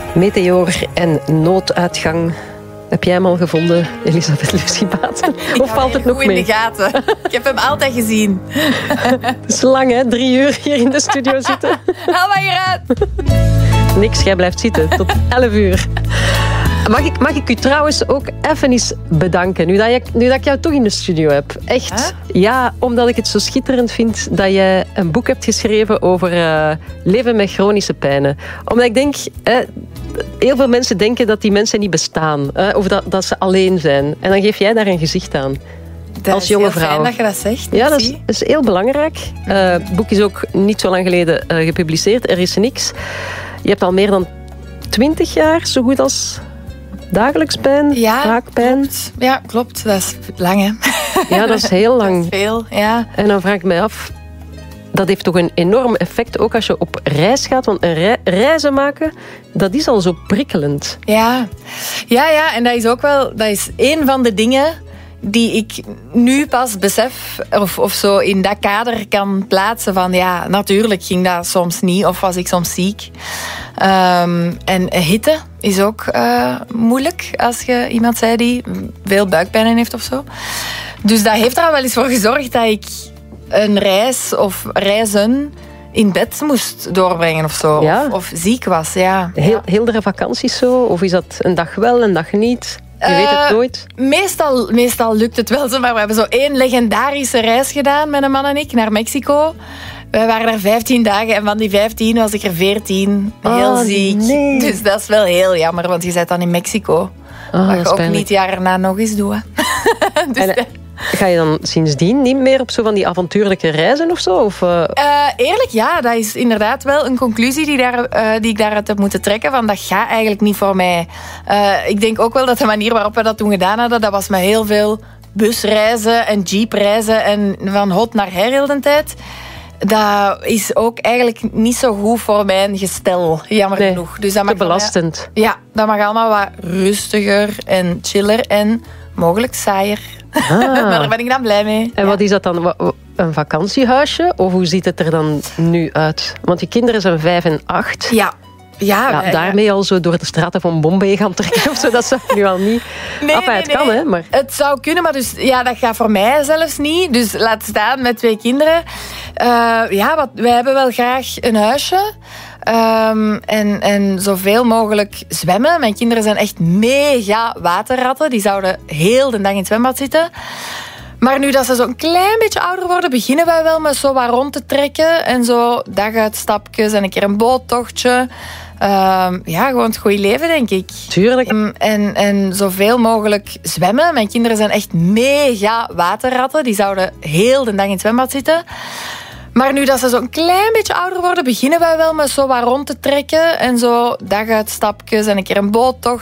Meteor en nooduitgang. Heb jij hem al gevonden, Elisabeth Lucie Baeten? Of valt het nog mee? In de gaten. Ik heb hem altijd gezien. Het is lang, hè? 3 uur hier in de studio zitten. Haal maar hieruit. Niks, jij blijft zitten. Tot 11 uur. Mag ik u trouwens ook even eens bedanken, nu dat ik jou toch in de studio heb. Echt. Huh? Ja, omdat ik het zo schitterend vind dat je een boek hebt geschreven over leven met chronische pijnen. Omdat ik denk, heel veel mensen denken dat die mensen niet bestaan. Of dat ze alleen zijn. En dan geef jij daar een gezicht aan. Als jonge vrouw. Fijn dat je dat zegt. Ja, dat is heel belangrijk. Het boek is ook niet zo lang geleden gepubliceerd. Er is niks. Je hebt al meer dan 20 jaar, zo goed als dagelijks pijn, raakpijn. Klopt. Ja, klopt. Dat is lang, hè? Ja, dat is heel lang. Dat is veel, ja. En dan vraag ik mij af, dat heeft toch een enorm effect, ook als je op reis gaat. Want reizen maken, dat is al zo prikkelend. Ja, en dat is ook wel, dat is een van de dingen die ik nu pas besef of zo in dat kader kan plaatsen van ja, natuurlijk ging dat soms niet of was ik soms ziek. En hitte is ook moeilijk als je iemand zei die veel buikpijn heeft of zo. Dus dat heeft er al wel eens voor gezorgd dat ik een reis of reizen in bed moest doorbrengen of zo. Ja. Of ziek was, ja. Heel de vakanties zo? Of is dat een dag wel, een dag niet? Je weet het nooit. Meestal lukt het wel zo, maar we hebben zo 1 legendarische reis gedaan met een man en ik naar Mexico. Wij waren daar 15 dagen en van die 15 was ik er 14. Heel ziek. Nee. Dus dat is wel heel jammer, want je bent dan in Mexico. Wat je ook niet het jaar erna nog eens doen. Dus ga je dan sindsdien niet meer op zo van die avontuurlijke reizen of zo? Of, Eerlijk, ja. Dat is inderdaad wel een conclusie die ik daaruit heb moeten trekken. Van, dat gaat eigenlijk niet voor mij. Ik denk ook wel dat de manier waarop we dat toen gedaan hadden, dat was met heel veel busreizen en jeepreizen en van hot naar her heel de tijd. Dat is ook eigenlijk niet zo goed voor mijn gestel, jammer genoeg. Dus dat te belastend. Ja, dat mag allemaal wat rustiger en chiller en mogelijk saaier. Maar daar ben ik dan blij mee. En wat is dat dan? Een vakantiehuisje? Of hoe ziet het er dan nu uit? Want je kinderen zijn 5 en 8. Ja, daarmee al zo door de straten van Bombay gaan trekken of zo, dat zou nu al niet. Nee. Het kan, hè? Maar het zou kunnen, maar dus, ja, dat gaat voor mij zelfs niet. Dus laat staan met 2 kinderen. Wij hebben wel graag een huisje. En zoveel mogelijk zwemmen. Mijn kinderen zijn echt mega waterratten. Die zouden heel de dag in het zwembad zitten. Maar nu dat ze zo'n klein beetje ouder worden, beginnen wij wel met zo wat rond te trekken. En zo daguitstapjes en een keer een boottochtje. Gewoon het goede leven, denk ik. Tuurlijk. En zoveel mogelijk zwemmen. Mijn kinderen zijn echt mega waterratten. Die zouden heel de dag in het zwembad zitten. Maar nu dat ze zo'n klein beetje ouder worden, beginnen wij wel met zo wat rond te trekken. En zo daguitstapjes en een keer een boottocht.